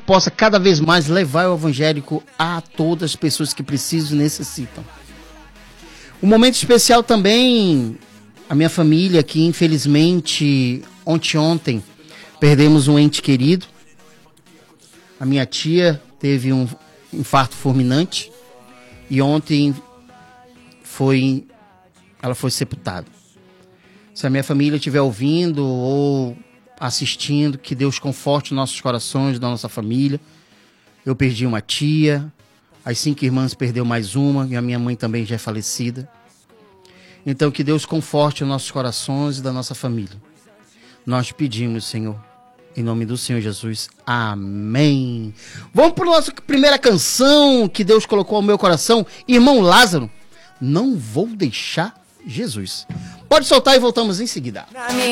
possa cada vez mais levar o evangélico a todas as pessoas que precisam e necessitam. Um momento especial também, a minha família, que infelizmente ontem perdemos um ente querido. A minha tia teve um infarto fulminante e ontem ela foi sepultada. Se a minha família estiver ouvindo ou assistindo, que Deus conforte nossos corações, da nossa família. Eu perdi uma tia, as 5 irmãs perdeu mais uma, e a minha mãe também já é falecida. Então que Deus conforte os nossos corações e da nossa família. Nós pedimos, Senhor, em nome do Senhor Jesus. Amém. Vamos para a nossa primeira canção que Deus colocou ao meu coração. Irmão Lázaro, não vou deixar Jesus. Pode soltar e voltamos em seguida.